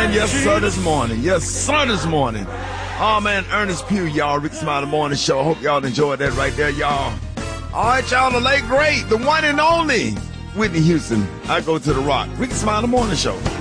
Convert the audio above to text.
Yes, sir, this morning. Yes, sir, this morning. Oh, man, Ernest Pugh, y'all. Rick Smiley Morning Show. I hope y'all enjoyed that right there, y'all. All right, y'all, the late great, the one and only Whitney Houston. I go to the rock. Rick Smiley Morning Show.